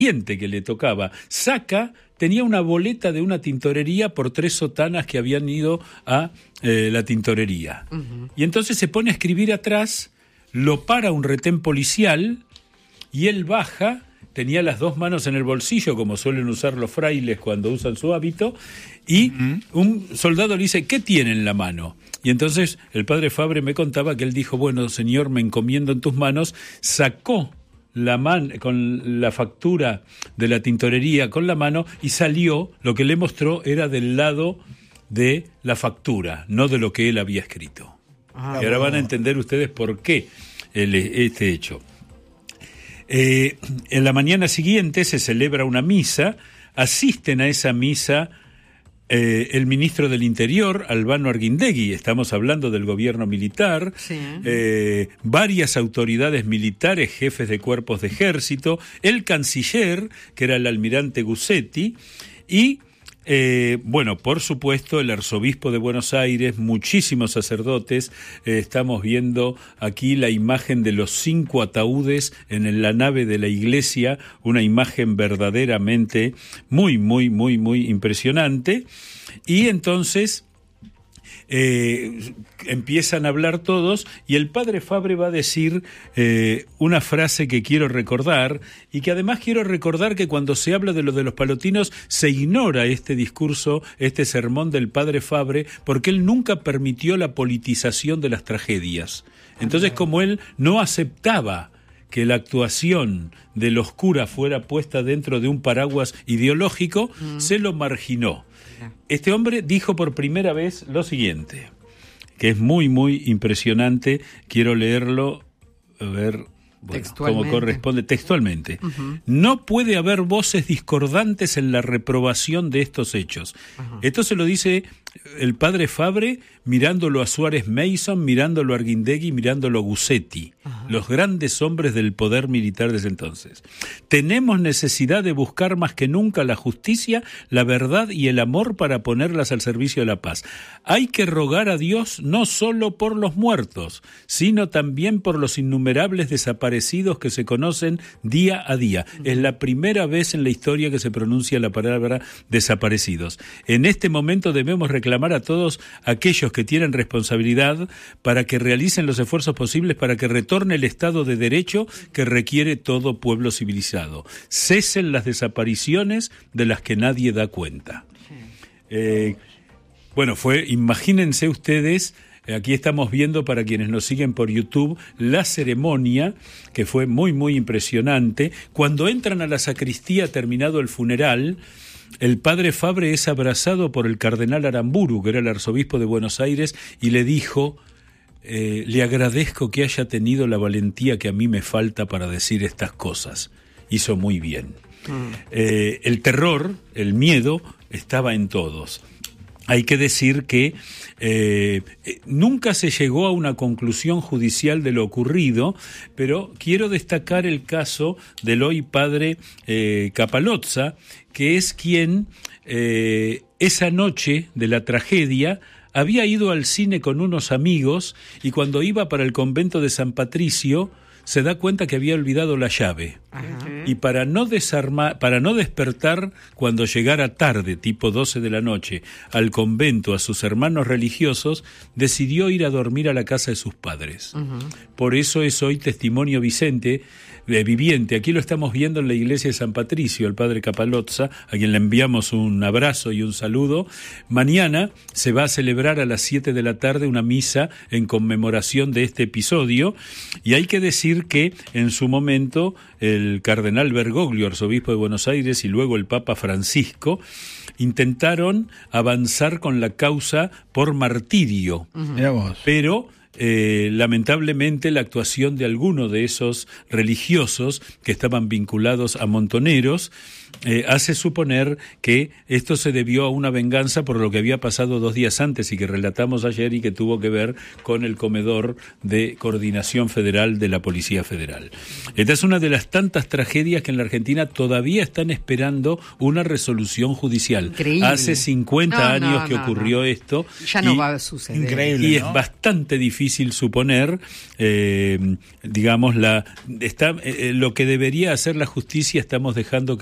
que le tocaba, tenía una boleta de una tintorería por 3 sotanas que habían ido a la tintorería. Uh-huh. Y entonces se pone a escribir atrás, lo para un retén policial y él baja, tenía las 2 manos en el bolsillo, como suelen usar los frailes cuando usan su hábito, y un soldado le dice, ¿qué tiene en la mano? Y entonces el padre Fabre me contaba que él dijo, bueno, señor, me encomiendo en tus manos, sacó con la factura de la tintorería con la mano y salió, lo que le mostró era del lado de la factura, no de lo que él había escrito. Y ahora van a entender ustedes por qué este hecho. En la mañana siguiente se celebra una misa, asisten a esa misa el ministro del Interior, Albano Arguindegui, estamos hablando del gobierno militar, sí. Varias autoridades militares, jefes de cuerpos de ejército, el canciller, que era el almirante Guzzetti, y bueno, por supuesto, el arzobispo de Buenos Aires, muchísimos sacerdotes. Estamos viendo aquí la imagen de los 5 ataúdes en la nave de la iglesia, una imagen verdaderamente muy, muy, muy, muy impresionante. Y entonces empiezan a hablar todos y el padre Fabre va a decir una frase que quiero recordar y que además quiero recordar que cuando se habla de lo de los palotinos se ignora este discurso, este sermón del padre Fabre, porque él nunca permitió la politización de las tragedias. Entonces, como él no aceptaba que la actuación de los curas fuera puesta dentro de un paraguas ideológico, se lo marginó. Este hombre dijo por primera vez lo siguiente, que es muy, muy impresionante. Quiero leerlo, a ver, como corresponde, textualmente. Uh-huh. No puede haber voces discordantes en la reprobación de estos hechos. Uh-huh. Esto se lo dice el padre Fabre mirándolo a Suárez Mason, mirándolo a Arguindegui, mirándolo a Guzzetti, los grandes hombres del poder militar desde entonces. Tenemos necesidad de buscar más que nunca la justicia, la verdad y el amor para ponerlas al servicio de la paz. Hay que rogar a Dios no solo por los muertos, sino también por los innumerables desaparecidos que se conocen día a día. Es la primera vez en la historia que se pronuncia la palabra desaparecidos. En este momento debemos reclamar a todos aquellos que tienen responsabilidad para que realicen los esfuerzos posibles para que retorne el Estado de Derecho que requiere todo pueblo civilizado. Cesen las desapariciones de las que nadie da cuenta. Bueno, imagínense ustedes, aquí estamos viendo para quienes nos siguen por YouTube, la ceremonia que fue muy, muy impresionante. Cuando entran a la sacristía terminado el funeral, el padre Fabre es abrazado por el cardenal Aramburu, que era el arzobispo de Buenos Aires, y le dijo, le agradezco que haya tenido la valentía que a mí me falta para decir estas cosas. Hizo muy bien. El terror, el miedo, estaba en todos. Hay que decir que nunca se llegó a una conclusión judicial de lo ocurrido, pero quiero destacar el caso del hoy padre Capalozza, que es quien esa noche de la tragedia había ido al cine con unos amigos y cuando iba para el convento de San Patricio se da cuenta que había olvidado la llave. Ajá. Y para no despertar cuando llegara tarde, tipo 12 de la noche, al convento a sus hermanos religiosos, decidió ir a dormir a la casa de sus padres. Uh-huh. Por eso es hoy testimonio viviente. Aquí lo estamos viendo en la iglesia de San Patricio, el padre Capalozza, a quien le enviamos un abrazo y un saludo. Mañana se va a celebrar a las 7 de la tarde una misa en conmemoración de este episodio, y hay que decir que en su momento el cardenal Bergoglio, arzobispo de Buenos Aires, y luego el Papa Francisco intentaron avanzar con la causa por martirio, pero lamentablemente la actuación de algunos de esos religiosos que estaban vinculados a montoneros hace suponer que esto se debió a una venganza por lo que había pasado 2 días antes y que relatamos ayer y que tuvo que ver con el comedor de coordinación federal de la Policía Federal. Esta es una de las tantas tragedias que en la Argentina todavía están esperando una resolución judicial. Increíble. Hace 50 años que ocurrió esto. Ya no va a suceder. Increíble, y es bastante difícil difícil suponer, digamos, lo que debería hacer la justicia estamos dejando